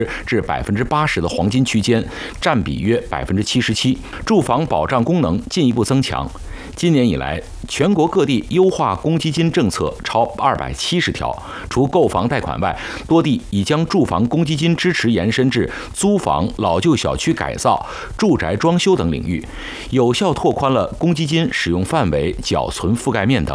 至80%的黄金区间，占比约77%。住房保障功能进一步增强。今年以来，全国各地优化公积金政策超270条，除购房贷款外，多地已将住房公积金支持延伸至租房、老旧小区改造、住宅装修等领域，有效拓宽了公积金使用范围、缴存覆盖面等。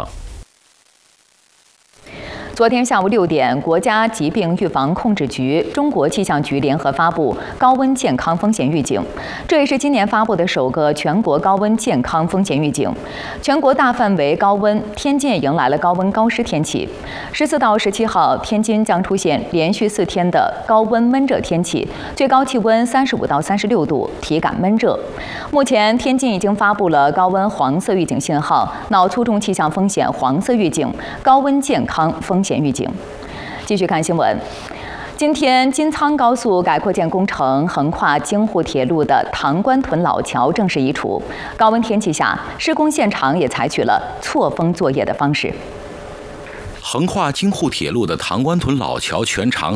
昨天下午6点，国家疾病预防控制局、中国气象局联合发布高温健康风险预警，这也是今年发布的首个全国高温健康风险预警。全国大范围高温，天津也迎来了高温高湿天气。14到17号，天津将出现连续4天的高温闷热天气，最高气温35到36度，体感闷热。目前，天津已经发布了高温黄色预警信号、脑卒中气象风险黄色预警、高温健康风险预警。继续看新闻。今天，金苍高速改扩建工程横跨京沪铁路的唐官屯老桥正式移除。高温天气下，施工现场也采取了错峰作业的方式。 横跨京沪铁路的唐官屯老桥全长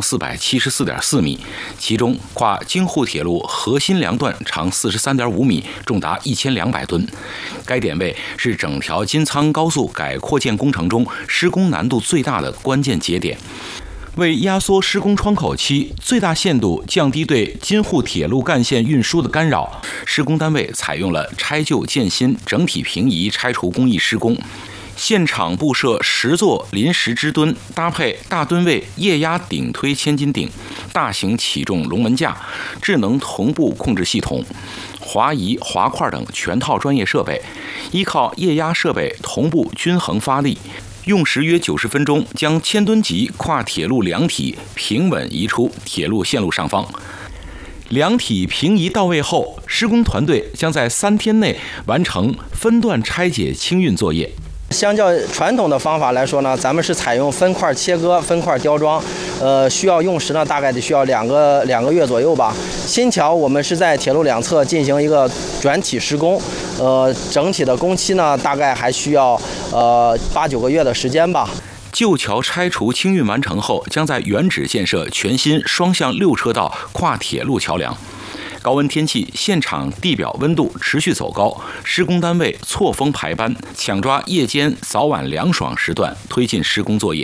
474.4米，其中跨京沪铁路核心梁段长43.5米，重达1200吨。该点位是整条京苍高速改扩建工程中施工难度最大的关键节点。为压缩施工窗口期，最大限度降低对京沪铁路干线运输的干扰，施工单位采用了拆旧建新、整体平移拆除工艺施工。现场布设10座临时支墩，搭配大吨位液压顶推千斤顶、大型起重龙门架、智能同步控制系统、滑移、滑块等全套专业设备，依靠液压设备同步均衡发力，用时约90分钟，将1000吨级跨铁路梁体平稳移出铁路线路上方。梁体平移到位后，施工团队将在3天内完成分段拆解清运作业。 相较传统的方法来说呢，咱们是采用分块切割、分块雕装，需要用时呢大概得需要两个月左右吧。新桥我们是在铁路两侧进行一个转体施工，整体的工期呢大概还需要8、9个月的时间吧。 旧桥拆除清运完成后，将在原址建设全新双向6车道跨铁路桥梁。高温天气，现场地表温度持续走高，施工单位错峰排班，抢抓夜间早晚凉爽时段推进施工作业。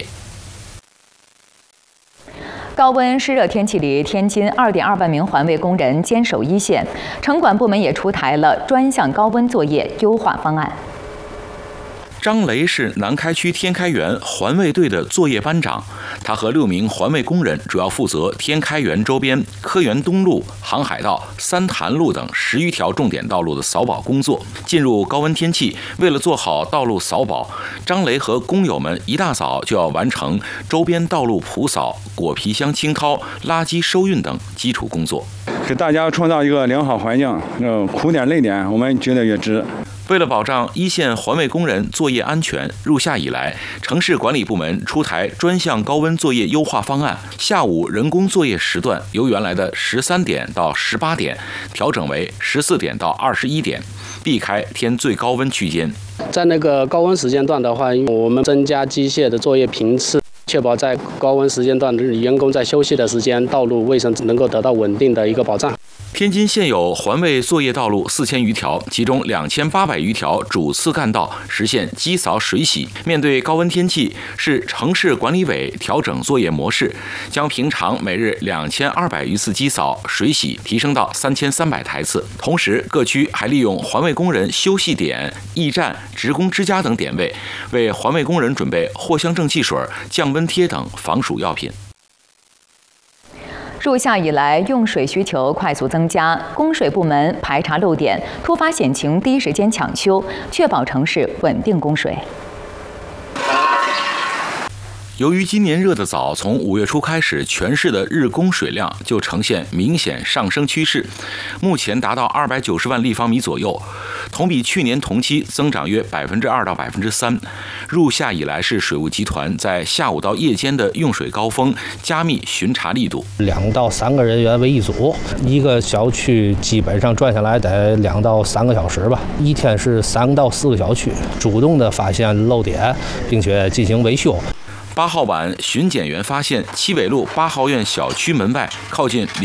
高温湿热天气里，天津2.2万名环卫工人坚守一线，城管部门也出台了专项高温作业优化方案。 张雷是南开区天开园环卫队的作业班长，他和6名环卫工人主要负责天开园周边科园东路、航海道、三潭路等10余条重点道路的扫保工作。进入高温天气，为了做好道路扫保，张雷和工友们一大早就要完成周边道路铺扫、果皮箱清掏、垃圾收运等基础工作， 给大家创造一个良好环境，苦点累点，我们觉得也值。 为了保障一线环卫工人作业安全，入夏以来，城市管理部门出台专项高温作业优化方案，下午人工作业时段由原来的13点到18点调整为14点到21点，避开天最高温区间。 在那个高温时间段的话，我们增加机械的作业频次，确保在高温时间段员工在休息的时间，道路卫生能够得到稳定的一个保障。 天津现有环卫作业道路4000余条，其中2800余条主次干道实现机扫水洗。面对高温天气，市城市管理委调整作业模式，将平常每日2200余次机扫水洗提升到3300台次。同时，各区还利用环卫工人休息点、驿站、职工之家等点位，为环卫工人准备藿香正气水、降温贴等防暑药品。 入夏以来，用水需求快速增加，供水部门排查漏点，突发险情第一时间抢修，确保城市稳定供水。 由于今年热得早，从5月初开始，全市的日供水量就呈现明显上升趋势，目前达到290万立方米左右，同比去年同期增长约2%到3%。入夏以来，市水务集团在下午到夜间的用水高峰加密巡查力度 ，2到3个人员为一组，一个小区基本上转下来得2到3个小时吧，一天是3到4个小区，主动的发现漏点，并且进行维修。 8号晚，巡检员发现七纬路8号院小区门外靠近